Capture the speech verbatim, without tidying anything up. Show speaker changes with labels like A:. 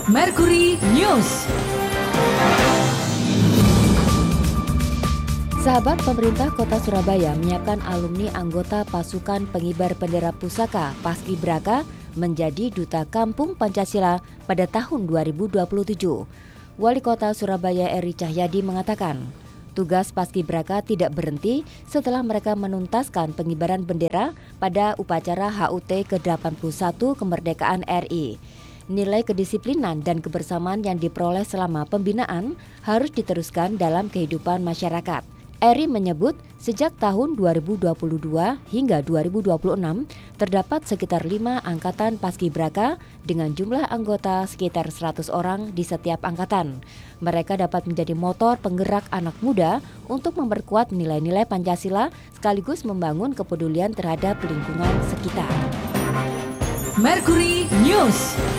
A: Mercury News.
B: Sahabat, pemerintah Kota Surabaya menyiapkan alumni anggota pasukan pengibar bendera pusaka Paskibraka menjadi Duta Kampung Pancasila pada tahun dua ribu dua puluh tujuh. Wali Kota Surabaya Eri Cahyadi mengatakan, tugas Paskibraka tidak berhenti setelah mereka menuntaskan pengibaran bendera pada upacara H U T ke delapan puluh satu kemerdekaan R I. Nilai kedisiplinan dan kebersamaan yang diperoleh selama pembinaan harus diteruskan dalam kehidupan masyarakat. Eri menyebut sejak tahun dua ribu dua puluh dua hingga dua ribu dua puluh enam terdapat sekitar lima angkatan Paskibraka dengan jumlah anggota sekitar seratus orang di setiap angkatan. Mereka dapat menjadi motor penggerak anak muda untuk memperkuat nilai-nilai Pancasila sekaligus membangun kepedulian terhadap lingkungan sekitar.
A: Mercury News.